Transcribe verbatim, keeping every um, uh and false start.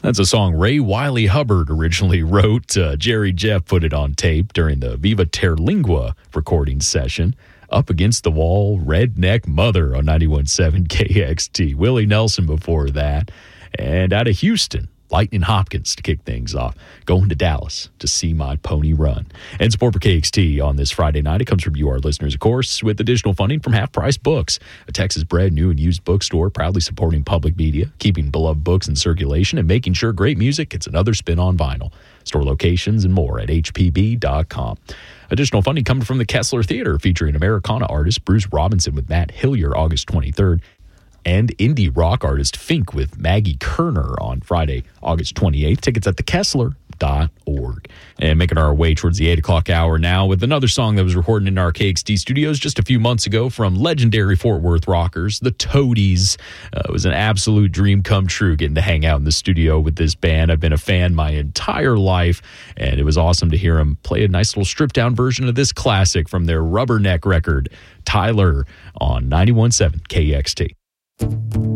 That's a song Ray Wiley Hubbard originally wrote. Uh, Jerry Jeff put it on tape during the Viva Terlingua recording session. Up Against the Wall, Redneck Mother on ninety-one point seven K X T. Willie Nelson before that. And out of Houston, Lightning Hopkins to kick things off. Going to Dallas to see my pony run. And support for K X T on this Friday night. It comes from you, our listeners, of course, with additional funding from Half Price Books, a Texas-bred new and used bookstore proudly supporting public media, keeping beloved books in circulation, and making sure great music gets another spin on vinyl. Store locations and more at H P B dot com. Additional funding coming from the Kessler Theater, featuring Americana artist Bruce Robinson with Matt Hillier August twenty-third. And indie rock artist Fink with Maggie Kerner on Friday, August twenty-eighth. Tickets at the kessler dot org. And making our way towards the eight o'clock hour now with another song that was recorded in our K X T studios just a few months ago from legendary Fort Worth rockers, the Toadies. Uh, it was an absolute dream come true getting to hang out in the studio with this band. I've been a fan my entire life, and it was awesome to hear them play a nice little stripped-down version of this classic from their Rubberneck record, Tyler, on ninety-one point seven K X T.